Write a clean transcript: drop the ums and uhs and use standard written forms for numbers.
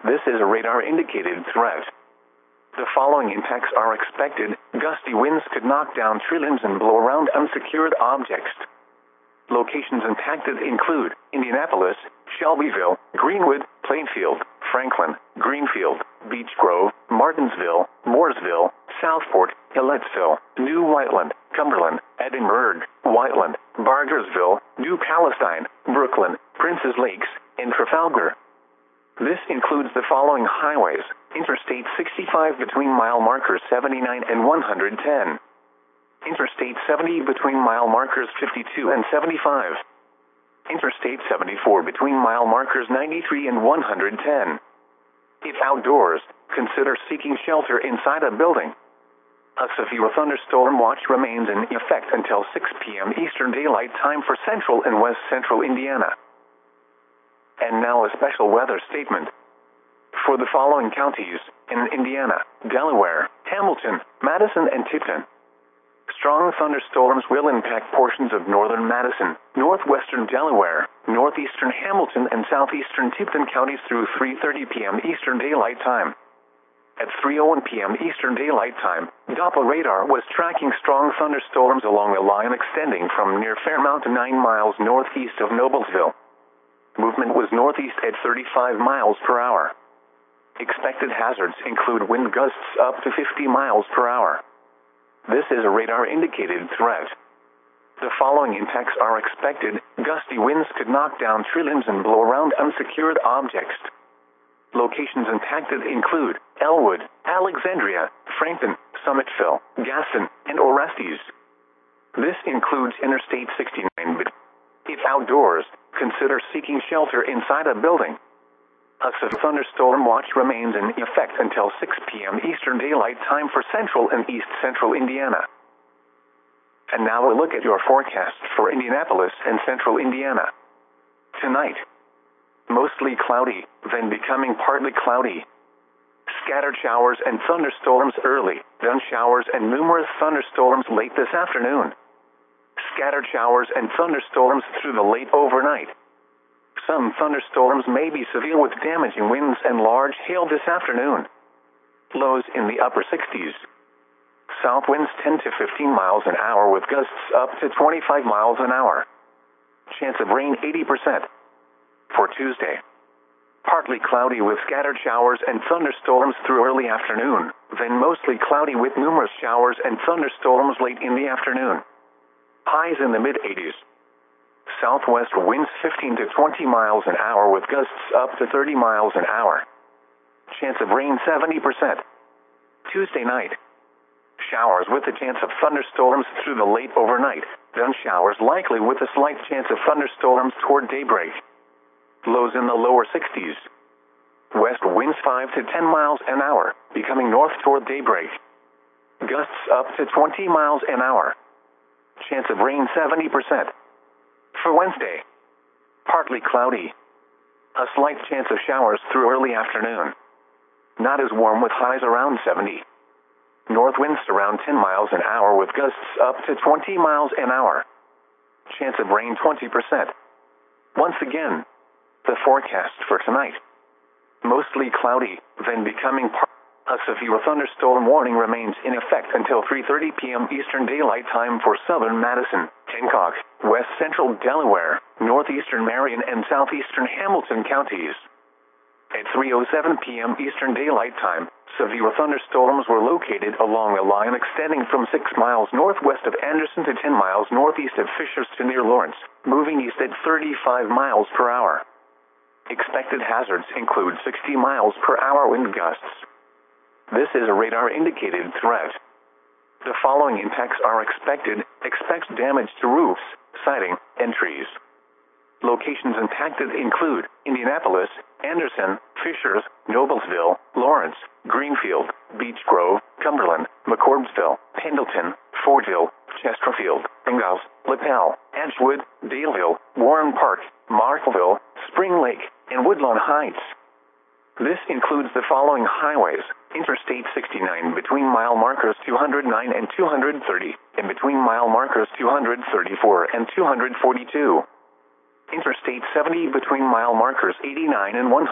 This is a radar-indicated threat. The following impacts are expected. Gusty winds could knock down tree limbs and blow around unsecured objects. Locations impacted include Indianapolis, Shelbyville, Greenwood, Plainfield, Franklin, Greenfield, Beech Grove, Martinsville, Mooresville, Southport, Hillersville, New Whiteland, Cumberland, Edinburgh, Whiteland, Bargersville, New Palestine, Brooklyn, Princes Lakes, and Trafalgar. This includes the following highways: Interstate 65 between mile markers 79 and 110. Interstate 70 between mile markers 52 and 75. Interstate 74 between mile markers 93 and 110. If outdoors, consider seeking shelter inside a building. A severe thunderstorm watch remains in effect until 6 p.m. Eastern Daylight Time for central and west central Indiana. And now a special weather statement. For the following counties in Indiana, Delaware, Hamilton, Madison, and Tipton. Strong thunderstorms will impact portions of northern Madison, northwestern Delaware, northeastern Hamilton, and southeastern Tipton counties through 3:30 p.m. Eastern Daylight Time. At 3:01 p.m. Eastern Daylight Time, Doppler radar was tracking strong thunderstorms along a line extending from near Fairmount to 9 miles northeast of Noblesville. Movement was northeast at 35 miles per hour. Expected hazards include wind gusts up to 50 miles per hour. This is a radar-indicated threat. The following impacts are expected. Gusty winds could knock down tree limbs and blow around unsecured objects. Locations impacted include Elwood, Alexandria, Frankton, Summitville, Gaston, and Orestes. This includes Interstate 69. If outdoors, consider seeking shelter inside a building. A severe thunderstorm watch remains in effect until 6 p.m. Eastern Daylight Time for central and east central Indiana. And now a look at your forecast for Indianapolis and central Indiana. Tonight, mostly cloudy, then becoming partly cloudy. Scattered showers and thunderstorms early, then showers and numerous thunderstorms late this afternoon. Scattered showers and thunderstorms through the late overnight. Some thunderstorms may be severe with damaging winds and large hail this afternoon. Lows in the upper 60s. South winds 10 to 15 miles an hour with gusts up to 25 miles an hour. Chance of rain 80%. For Tuesday, partly cloudy with scattered showers and thunderstorms through early afternoon, then mostly cloudy with numerous showers and thunderstorms late in the afternoon. Highs in the mid-80s. Southwest winds 15 to 20 miles an hour with gusts up to 30 miles an hour. Chance of rain 70%. Tuesday night, showers with a chance of thunderstorms through the late overnight, then showers likely with a slight chance of thunderstorms toward daybreak. Lows in the lower 60s. West winds 5 to 10 miles an hour, becoming north toward daybreak. Gusts up to 20 miles an hour. Chance of rain 70%. For Wednesday, partly cloudy. A slight chance of showers through early afternoon. Not as warm with highs around 70. North winds around 10 miles an hour with gusts up to 20 miles an hour. Chance of rain 20%. Once again, the forecast for tonight. Mostly cloudy, then becoming a severe thunderstorm warning remains in effect until 3:30 p.m. Eastern Daylight Time for southern Madison, Hancock, west central Delaware, northeastern Marion, and southeastern Hamilton counties. At 3:07 p.m. Eastern Daylight Time, severe thunderstorms were located along a line extending from 6 miles northwest of Anderson to 10 miles northeast of Fishers to near Lawrence, moving east at 35 miles per hour. Expected hazards include 60 miles per hour wind gusts. This is a radar-indicated threat. The following impacts are expected. Expect damage to roofs, siding, and trees. Locations impacted include Indianapolis, Anderson, Fishers, Noblesville, Lawrence, Greenfield, Beech Grove, Cumberland, McCordsville, Pendleton, Fordville, Chesterfield, Ingalls, Lapel, Edgewood, Daleville, Warren Park, Markville, Spring Lake, and Woodlawn Heights. This includes the following highways: Interstate 69 between mile markers 209 and 230, and between mile markers 234 and 242. Interstate 70 between mile markers 89 and 100.